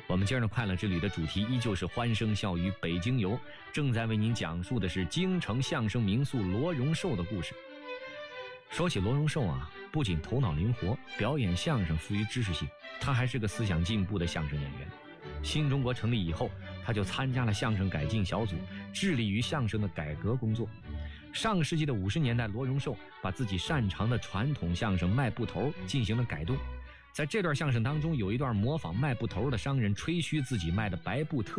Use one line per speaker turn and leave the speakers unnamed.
我们今儿的快乐之旅的主题依旧是欢声笑语北京游，正在为您讲述的是京城相声名宿罗荣寿的故事。说起罗荣寿啊，不仅头脑灵活，表演相声富于知识性，他还是个思想进步的相声演员。新中国成立以后，他就参加了相声改进小组，致力于相声的改革工作。上个世纪的50年代，罗荣寿把自己擅长的传统相声卖布头进行了改动。在这段相声当中，有一段模仿卖布头的商人吹嘘自己卖的白布特